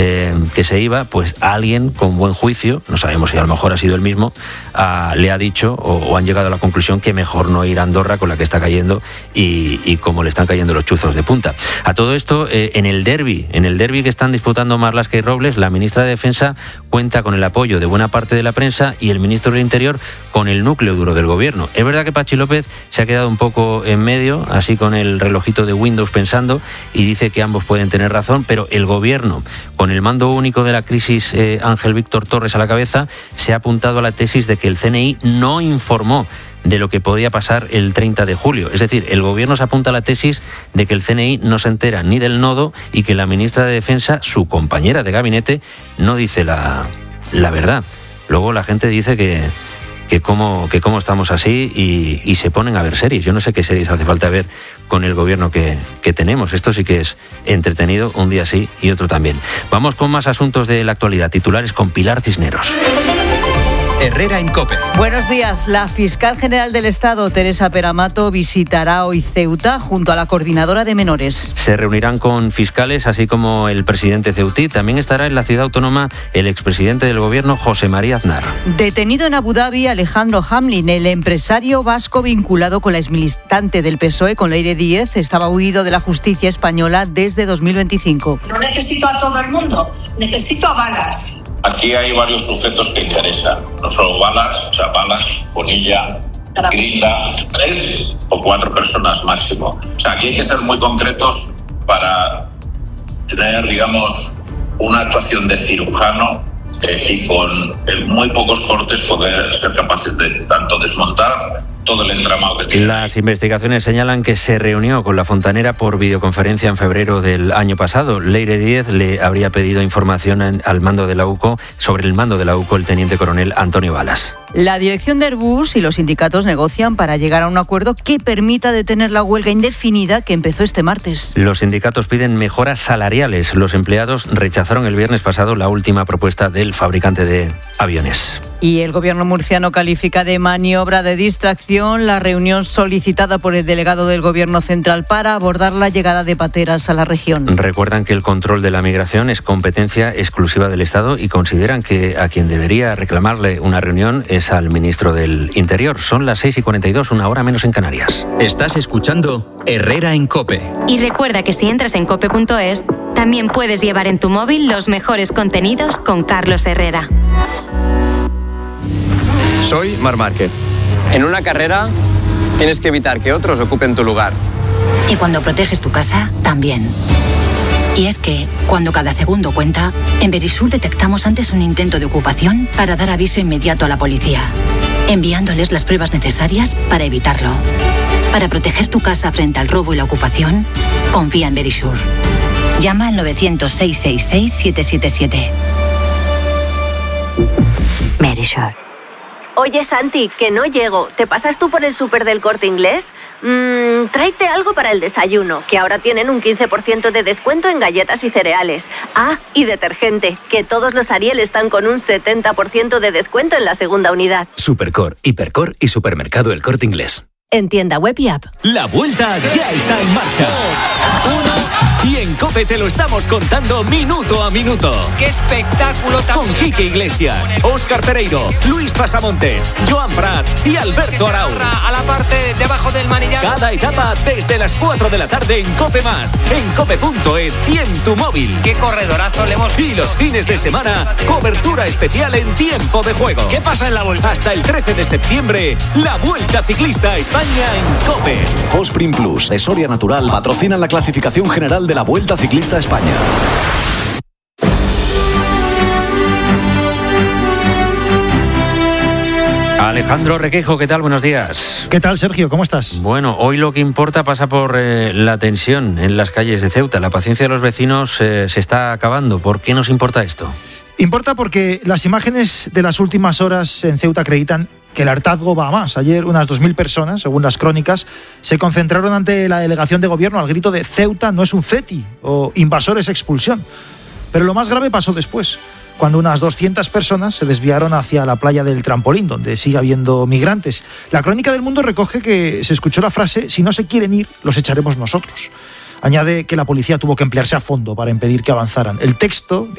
que se iba, pues alguien con buen juicio, no sabemos si a lo mejor ha sido el mismo, le ha dicho o han llegado a la conclusión que mejor no ir a Andorra con la que está cayendo y cómo le están cayendo los chuzos de punta. A todo esto, en el derbi que están disputando Marlaska y Robles, la ministra de Defensa cuenta con el apoyo de buena parte de la prensa y el ministro del Interior con el núcleo duro del gobierno. Es verdad que Patxi López se ha quedado un poco en medio, así con el relojito de Windows pensando, y dice que ambos pueden tener razón, pero el gobierno, con el mando único de la crisis, Ángel Víctor Torres a la cabeza, se ha apuntado a la tesis de que el CNI no informó de lo que podía pasar el 30 de julio. Es decir, el gobierno se apunta a la tesis de que el CNI no se entera ni del nodo y que la ministra de Defensa, su compañera de gabinete, no dice la verdad. Luego la gente dice que cómo estamos así y se ponen a ver series. Yo no sé qué series hace falta ver con el gobierno que tenemos. Esto sí que es entretenido, un día sí y otro también. Vamos con más asuntos de la actualidad. Titulares con Pilar Cisneros. Herrera en COPE. Buenos días. La fiscal general del Estado, Teresa Peramato, visitará hoy Ceuta junto a la coordinadora de menores. Se reunirán con fiscales, así como el presidente ceutí. También estará en la ciudad autónoma el expresidente del gobierno, José María Aznar. Detenido en Abu Dhabi, Alejandro Hamlin, el empresario vasco vinculado con la exmilitante del PSOE, con Leire Díez, estaba huido de la justicia española desde 2025. No necesito a todo el mundo, necesito a Balas. Aquí hay varios sujetos que interesan, no solo Balas, o sea, Balas, Bonilla, Grinda, 3 o 4 personas máximo. O sea, aquí hay que ser muy concretos para tener, digamos, una actuación de cirujano y con muy pocos cortes poder ser capaces de tanto desmontar todo el entramado que tiene. Las investigaciones señalan que se reunió con la fontanera por videoconferencia en febrero del año pasado. Leire Díez le habría pedido información al mando de la UCO, sobre el mando de la UCO, el teniente coronel Antonio Balas. La dirección de Airbus y los sindicatos negocian para llegar a un acuerdo que permita detener la huelga indefinida que empezó este martes. Los sindicatos piden mejoras salariales. Los empleados rechazaron el viernes pasado la última propuesta del fabricante de aviones. Y el gobierno murciano califica de maniobra de distracción la reunión solicitada por el delegado del gobierno central para abordar la llegada de pateras a la región. Recuerdan que el control de la migración es competencia exclusiva del Estado y consideran que a quien debería reclamarle una reunión es al ministro del Interior. Son las 6:42, una hora menos en Canarias. Estás escuchando Herrera en COPE. Y recuerda que si entras en cope.es, también puedes llevar en tu móvil los mejores contenidos con Carlos Herrera. Soy Marc Márquez. En una carrera tienes que evitar que otros ocupen tu lugar. Y cuando proteges tu casa, también. Y es que, cuando cada segundo cuenta, en Verisur detectamos antes un intento de ocupación para dar aviso inmediato a la policía, enviándoles las pruebas necesarias para evitarlo. Para proteger tu casa frente al robo y la ocupación, confía en Verisur. Llama al 900-666-777. Verisur. Oye, Santi, que no llego. ¿Te pasas tú por el súper del Corte Inglés? Tráete algo para el desayuno, que ahora tienen un 15% de descuento en galletas y cereales. Ah, y detergente, que todos los Ariel están con un 70% de descuento en la segunda unidad. Supercor, Hipercor y Supermercado El Corte Inglés. En tienda web y app. La vuelta ya está en marcha. Y en COPE te lo estamos contando minuto a minuto. ¡Qué espectáculo tan! Con Quique Iglesias, Óscar Pereiro, Luis Pasamontes, Joan Prat y Alberto Arau. A la parte debajo del manillar. Cada etapa desde las 4 de la tarde en COPE+, en cope.es y en tu móvil. ¡Qué corredorazo le hemos! Y los fines de semana, cobertura especial en tiempo de juego. ¿Qué pasa en la vuelta? Hasta el 13 de septiembre, la Vuelta Ciclista a España en COPE. Fosprin Plus de Soria Natural patrocinan la clasificación general de la Vuelta Ciclista a España. Alejandro Requejo, ¿qué tal? Buenos días. ¿Qué tal, Sergio? ¿Cómo estás? Bueno, hoy lo que importa pasa por la tensión en las calles de Ceuta. La paciencia de los vecinos se está acabando. ¿Por qué nos importa esto? Importa porque las imágenes de las últimas horas en Ceuta acreditan que el hartazgo va a más. Ayer unas 2.000 personas, según las crónicas, se concentraron ante la delegación de gobierno al grito de Ceuta no es un CETI o invasores expulsión. Pero lo más grave pasó después, cuando unas 200 personas se desviaron hacia la playa del Trampolín, donde sigue habiendo migrantes. La Crónica del Mundo recoge que se escuchó la frase «Si no se quieren ir, los echaremos nosotros». Añade que la policía tuvo que emplearse a fondo para impedir que avanzaran. El texto